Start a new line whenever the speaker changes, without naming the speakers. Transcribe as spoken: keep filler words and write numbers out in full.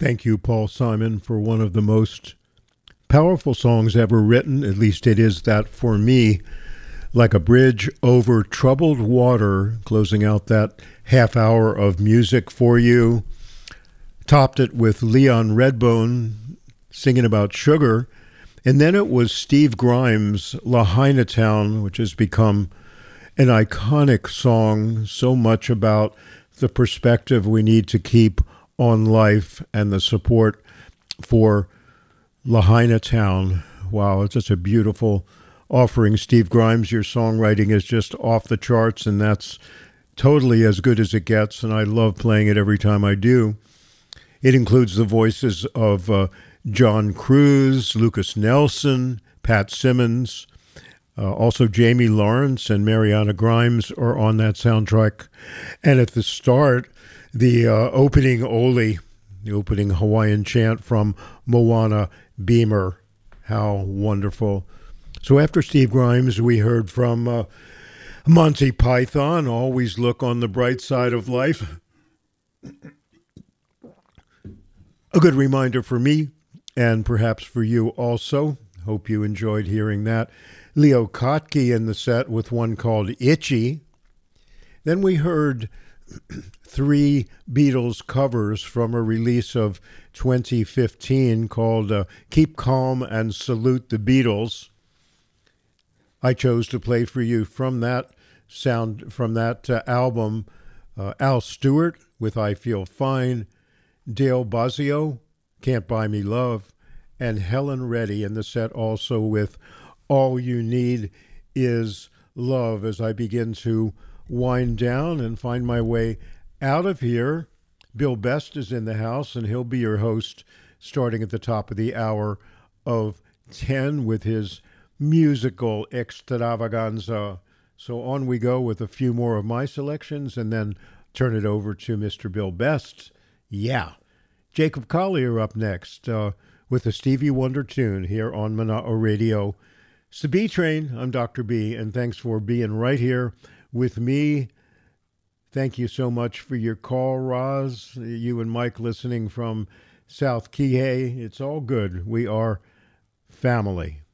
Thank you, Paul Simon, for one of the most powerful songs ever written. At least it is that for me. Like a bridge over troubled water, closing out that half hour of music for you. Topped it with Leon Redbone singing about sugar. And then it was Steve Grimes' Lahaina Town, which has become an iconic song, so much about the perspective we need to keep on life and the support for Lahaina Town. Wow, it's just a beautiful offering. Steve Grimes, your songwriting is just off the charts, and that's totally as good as it gets, and I love playing it every time I do. It includes the voices of uh, John Cruz, Lucas Nelson, Pat Simmons, uh, also Jamie Lawrence and Mariana Grimes are on that soundtrack. And at the start, the uh, opening Oli, the opening Hawaiian chant from Moana Beamer. How wonderful. So after Steve Grimes, we heard from uh, Monty Python, Always Look on the Bright Side of Life. A good reminder for me, and perhaps for you also. Hope you enjoyed hearing that. Leo Kottke in the set with one called Itchy. Then we heard three Beatles covers from a release of twenty fifteen called uh, Keep Calm and Salute the Beatles. I chose to play for you from that sound, from that uh, album, uh, Al Stewart with I Feel Fine, Dale Bozzio, Can't Buy Me Love, and Helen Reddy in the set also with All You Need Is Love, as I begin to wind down and find my way out of here. Bill Best is in the house, and he'll be your host starting at the top of the hour of ten with his musical extravaganza. So on we go with a few more of my selections and then turn it over to Mister Bill Best. Yeah. Jacob Collier up next uh, with a Stevie Wonder tune here on Mana'o Radio. It's the B Train. I'm Doctor B, and thanks for being right here with me. Thank you so much for your call, Roz. You and Mike listening from South Kihei. It's all good. We are family.